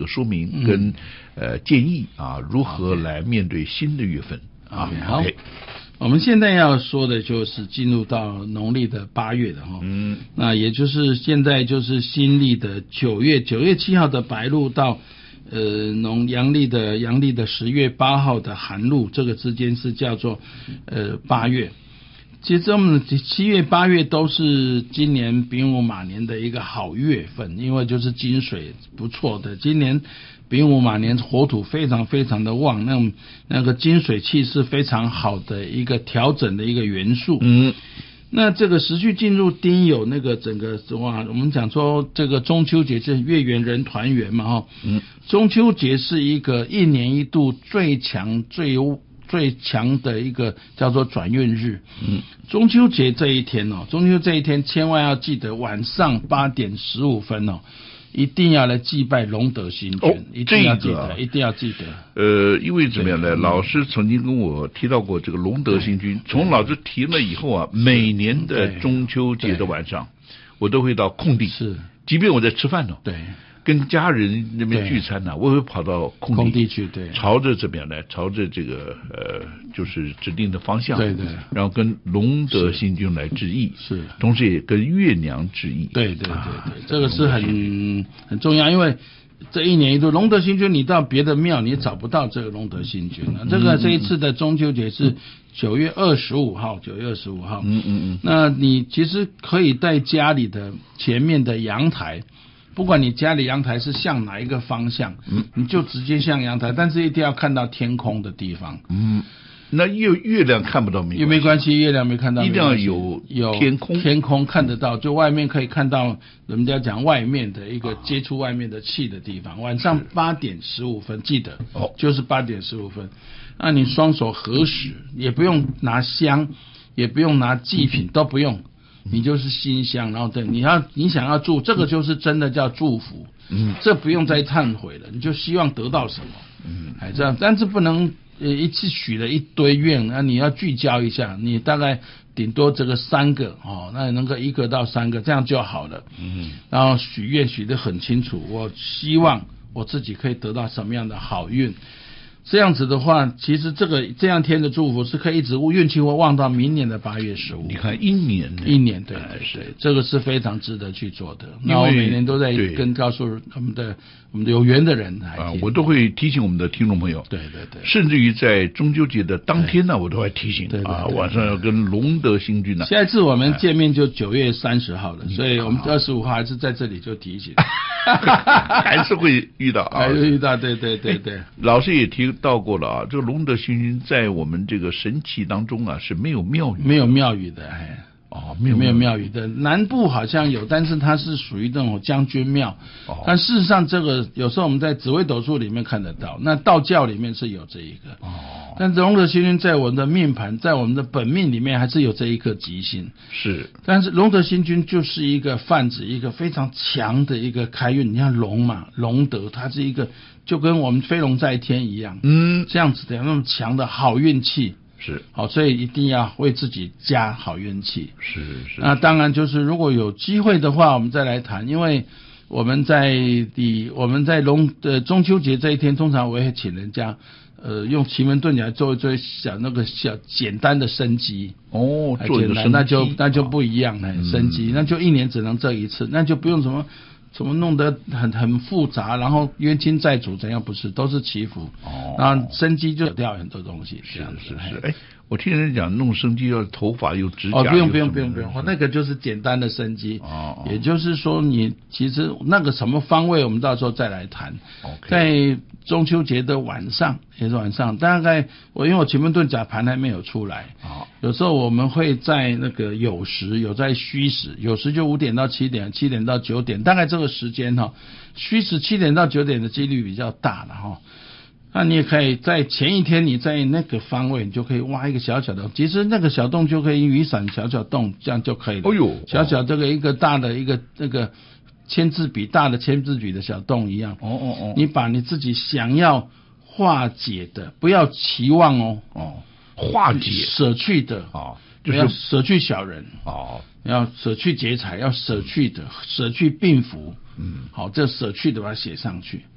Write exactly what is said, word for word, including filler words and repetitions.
个说明跟、嗯、呃建议啊，如何来面对新的月份啊。 Okay, 好。Okay. 我们现在要说的就是进入到农历的八月的哈，嗯，那也就是现在就是新历的九月，九月七号的白露到呃农阳历的阳历的十月八号的寒露，这个之间是叫做呃八月。其实我们七月八月都是今年丙午马年的一个好月份，因为就是金水不错的，今年丙午马年火土非常非常的旺，那那个金水气是非常好的一个调整的一个元素。嗯，那这个时序进入丁酉，那个整个哇，我们讲说这个中秋节是月圆人团圆嘛哈。嗯，中秋节是一个一年一度最强最最强的一个叫做转运日。嗯，中秋节这一天哦，中秋这一天千万要记得晚上八点十五分哦。一定要来祭拜龙德星君，哦，一定要记得，这个，一定要记得。 呃，因为怎么样呢？老师曾经跟我提到过这个龙德星君，从老师提了以后啊，每年的中秋节的晚上，我都会到空地，是，即便我在吃饭呢，对。跟家人那边聚餐呢、啊，我会跑到空地, 空地去，对， 朝着这边来，朝着这个呃，就是指定的方向， 对对，然后跟龙德星君来致意，是，同时也跟月娘致意， 对对对对，啊、这个是很很重要，因为这一年一度龙德星君，你到别的庙你找不到这个龙德星君了。嗯、这个这一次的中秋节是九月二十五号，九月二十五号，嗯嗯嗯，那你其实可以在家里的前面的阳台。不管你家里阳台是向哪一个方向，嗯，你就直接向阳台，但是一定要看到天空的地方。嗯， 那月月亮看不到没也没关系，月亮没看到， 一定要有有天空， 天空看得到，就外面可以看到人家讲外面的一个接触外面的气的地方。晚上八点十五分，记得哦，就是八点十五分。那你双手合十，也不用拿香，也不用拿祭品，都不用。你就是心香，然后对，你要你想要祝这个就是真的叫祝福，嗯，这不用再忏悔了，你就希望得到什么，嗯，哎这样，但是不能呃一次许了一堆愿，那你要聚焦一下，你大概顶多这个三个哦，那能够一个到三个这样就好了，嗯，然后许愿许得很清楚，我希望我自己可以得到什么样的好运。这样子的话，其实这个这样天的祝福是可以一直运气会旺到明年的八月十五。 你看一年， 一年对对对，这个是非常值得去做的。那我每年都在跟告诉我们的我们的有缘的人啊，我都会提醒我们的听众朋友。 对对对， 甚至于在中秋节的当天呢，我都会提醒对对对啊，晚上要跟龙德星君呢。 下一次我们见面就九月三十号了，所以我们二十五号还是在这里就提醒。 还是会遇到啊， 还是遇到，对对对对。 老师也提到过了啊，这个龙德星君在我们这个神祇当中啊是没有庙宇， 没有庙宇的，哎。 哦， 没有没有庙宇的，南部好像有，但是它是属于那种将军庙。哦，但事实上这个有时候我们在紫微斗数里面看得到，那道教里面是有这一个。哦，但龙德星君在我们的命盘，在我们的本命里面还是有这一颗吉星。 是， 但是龙德星君就是一个泛指一个非常强的一个开运，你看龙嘛，龙德它是一个就跟我们飞龙在天一样，嗯，这样子的那么强的好运气。 是， 好，所以一定要为自己加好运气。 是是。 那当然就是如果有机会的话，我们再来谈，因为我们在第我们在龙呃中秋节这一天，通常我也请人家呃用奇门遁甲做一做小那个小简单的生机。 哦，做一个生机， 那就那就不一样了，嗯、生机那就一年只能这一次，那就不用什么。怎么弄得很很复杂，然后冤亲债主怎样？不是，都是祈福。哦，然后生机就掉很多东西。 是是是，哎，我听人讲弄生机要头发有指甲。 哦，不用不用不用不用，那个就是简单的生机。哦，也就是说你其实那个什么方位，我们到时候再来谈。 OK， 在中秋节的晚上，也是晚上，大概我因为我奇门遁甲盘还没有出来。哦，有时候我们会在那个酉时，有在戌时，酉时就五点到七点，七点到九点，大概这个时间哈，戌时七点到九点的几率比较大了哈。那你也可以在前一天，你在那个方位，你就可以挖一个小小的，其实那个小洞就可以雨伞小小洞，这样就可以了。 哦呦， 小小这个一个大的一个那个签字笔大的签字笔的小洞一样。 哦哦哦， 你把你自己想要化解的，不要期望哦。 哦，化解舍去的哦， 就是要舍去小人哦， 要舍去劫财，要舍去的，舍去病符。嗯，好，这舍去的把它写上去。